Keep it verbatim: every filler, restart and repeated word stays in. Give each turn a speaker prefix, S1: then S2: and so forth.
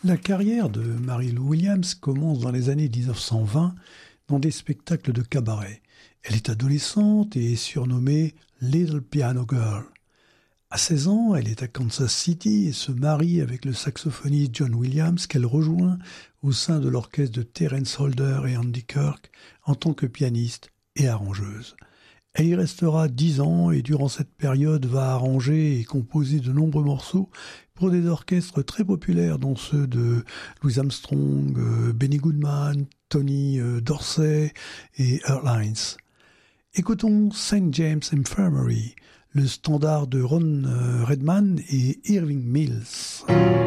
S1: La carrière de Mary Lou Williams commence dans les années dix-neuf cent vingt dans des spectacles de cabaret. Elle est adolescente et est surnommée Little Piano Girl. À seize ans, elle est à Kansas City et se marie avec le saxophoniste John Williams qu'elle rejoint au sein de l'orchestre de Terence Holder et Andy Kirk en tant que pianiste et arrangeuse. Elle y restera dix ans et durant cette période va arranger et composer de nombreux morceaux pour des orchestres très populaires dont ceux de Louis Armstrong, euh, Benny Goodman, Tony euh, Dorsey et Earl Hines. Écoutons Saint James Infirmary, le standard de Ron euh, Redman et Irving Mills.